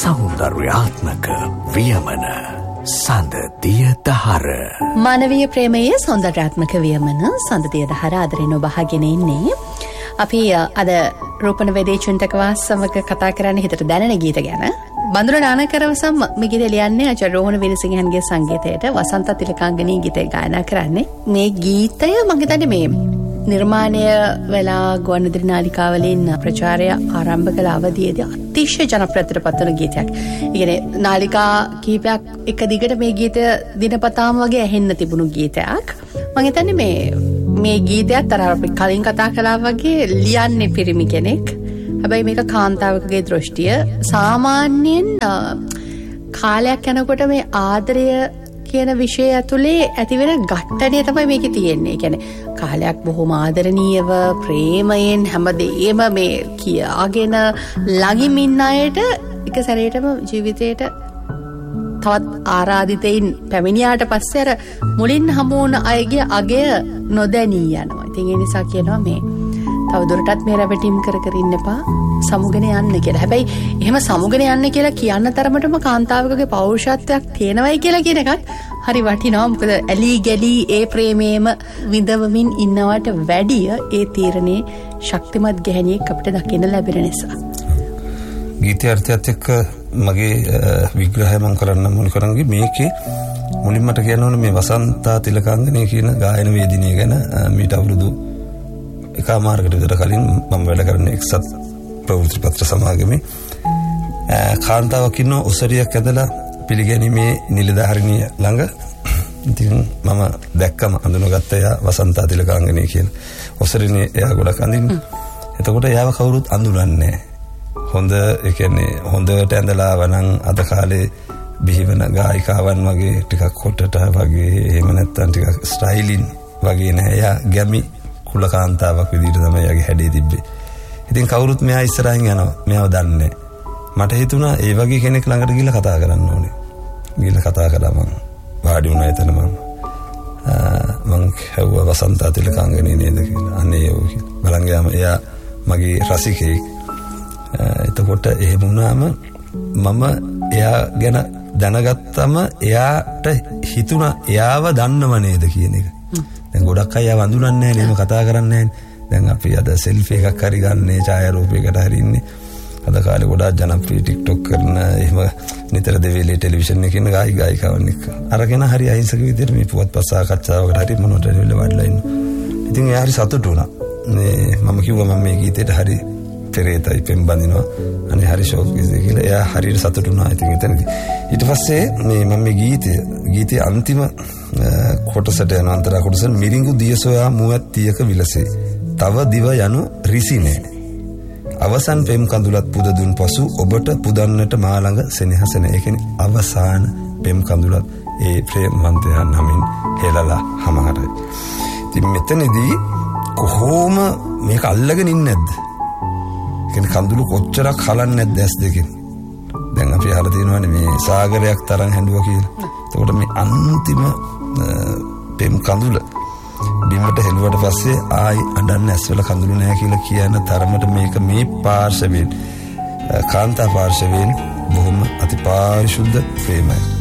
සෞන්දර්යාත්මක වියමන සඳ දිය දහර. මානවීය ප්‍රේමයේ සෞන්දර්යාත්මක වියමන සඳ දිය දහර ආදරෙන් ඔබ අහගෙන ඉන්නේ. අපි අද රූපන වේදේචුන්ටකවා සමග කතා කරන්නේ හිතට දැනෙන ගීත ගැන. බඳුර නානකරවසම් මේ ගීතය ලියන්නේ ආචාර්ය රෝහණ වීරසිංහන්ගේ සංගීතයට වසන්ත තිලකාංගනී ගීතය ගායනා කරන්නේ. මේ ගීතය මම හිතන්නේ මේ නිර්මාණය වෙලා ගුවන්විදුලි නාලිකාවලින් ප්‍රචාරය ආරම්භ කළ අවධියේදී අතිශය ජනප්‍රියත්වයට පත් වුණු ගීතයක්. ඒ කියන්නේ නාලිකා කීපයක් එක දිගට මේ ගීතය දිනපතාම වගේ ඇහෙන්න තිබුණු ගීතයක්. මම හිතන්නේ මේ ගීතයත් අර අපි කලින් කතා කළා වගේ ලියන්නේ පිරිමි කෙනෙක්. හැබැයි මේක කාන්තාවකගේ දෘෂ්ටිය. සාමාන්‍යයෙන් කාලයක් යනකොට මේ ආදරය කියන විෂය ඇතුලේ ඇතිවෙන ගැටණිය තමයි මේකේ තියෙන්නේ. ඒ කියන්නේ කාලයක් බොහොම ආදරණීයව ප්‍රේමයෙන් හැමදේම මේ කියාගෙන ළඟින් ඉන්න අයට එක සැරේටම ජීවිතේට තවත් ආරාධිතයින් පැමිණියාට පස්සේ අර මුලින් හමු වුණ අයගේ අගය නොදැනී යනවා. ඉතින් ඒ නිසා කියනවා මේ තවදුරටත් මේ රැවටීම් කර ඉන්න එපා, සමුගෙන යන්න කියලා. හැබැයි එහෙම සමුගෙන යන්න කියලා කියන්න තරමටම කාන්තාවකගේ පෞරුෂත්වයක් තියෙනවයි කියලා කියන එකත් හරි වටිනවා. මොකද ඇලී ගැලී ඒ ප්‍රේමයේම විඳවමින් ඉන්නවට වැඩිය ඒ තීරණේ ශක්තිමත් ගැහණියෙක් අපිට දකින්න ලැබෙන නිසා. ගීතය අර්ථයත් එක්ක මගේ විග්‍රහය මම කරන්න මුල් කරන්නේ මේකේ මුලින්මට කියන්න ඕනේ මේ වසන්තා තිලකාංගනී කියන ගායන වේදිනිය ගැන. මීට අවුරුදු එකමාරකට විතර කලින් මම වැඩ කරන එක්සත් ප්‍රවෘත්ති පත්‍ර සමාගමේ කාන්තාවක් ඉන්න උසරියක් ඇදලා පිළිගැනීමේ නිලධාරිනිය ළඟ. ඉතින් මම දැක්කම අඳුනගත්ත එයා වසන්තා තිලකාංගනී කියන උසරිනේ එයා ගොඩක් අඳින්න. එතකොට එයාව කවුරුත් අඳුරන්නේ නැහැ. හොඳ ඒ කියන්නේ හොඳට ඇඳලා වනම් අද කාලේ බිහිවන ගායිකාවන් වගේ ටිකක් හොටට වගේ එහෙම නැත්නම් ටිකක් ස්ටයිලින් වගේ නෑ. එයා ගැමි කුල කාන්තාවක් විදිහට තමයි එයාගේ හැඩේ තිබ්බේ. ඉතින් කවුරුත් මෙයා ඉස්සරහින් යනවා. මෙයාව දන්නේ. මට හිතුණා ඒ වගේ කෙනෙක් ළඟට ගිහලා කතා කරන්න ඕනේ. ගිහලා කතා කළා මම. වාඩි වුණා එතන මම හැව්වා වසන්තා තිලකාංගනී නේද කියලා. අනේ යෝ කියලා. බලන් ගියාම එයා මගේ රසිකයෙක්. එතකොට එහෙම වුණාම මම එයා ගැන දැනගත්තම එයාට හිතුණා එයාව දන්නව නේද කියන එක. දැන් ගොඩක් අය වඳුනන්නේ නැහැ නේ, කතා කරන්නේ නැහැ. දැන් අපි අද සෙල්ෆි එකක් හරි ගන්නේ ඡායාරූපයකට හරි ඉන්නේ. අද කාලේ ගොඩාක් ජනප්‍රිය TikTok කරන එහෙම නිතර දෙවිලේ ටෙලිවිෂන් එකේ ඉන්න ගායිකාවන් එක්ක. අරගෙන හරි අහිංසක විදිහට මේ පුවත්පත් සාකච්ඡාවකට හරි මොනවට වෙල වඩලා ඉන්නවා. ඉතින් එයා හරි සතුටු වුණා. මම කිව්වා මම මේ ගීතේට හරි පෙරේතයි පෙම් බඳිනවා. අනේ හරි ෂෝක් විදිහට කියලා එයා හරියට සතුටු වුණා. ඉතින් එතනදී ඊට පස්සේ මම මේ ගීතයේ අන්තිම කොටසට යන අන්තරා කොටස මිරිඟු දිය සොයා මුවත් තියක විලසේ තව දිව යනු රිසිනේ අවසන් පෙම් කඳුලත් පුද දුන් පසු ඔබට පුදන්නට මා ළඟ සෙනෙහසන. ඒ කියන්නේ අවසාන පෙම් කඳුලත් ඒ ප්‍රේමවන්තයන් නමින් හෙලලා හමාරයි. ඉතින් මෙතනදී කොහොම මේක අල්ලගෙන ඉන්නේ නැද්ද? කියන්නේ කඳුළු කොච්චරක් හලන්නේ නැද්ද ඇස් දෙකෙන්? දැන් අපි අහලා තියෙනවානේ මේ සාගරයක් තරම් හැඬුවා කියලා. එතකොට මේ අන්තිම පෙම් කඳුල බිමට හෙළුවට පස්සේ ආයි අඬන්න ඇස්වල කඳුළු නැහැ කියලා කියන තරමට මේක මේ පාර්ශවයෙන් කාන්තා පාර්ශවයෙන් බොහොම අතිපාරිශුද්ධ ප්‍රේමයක්.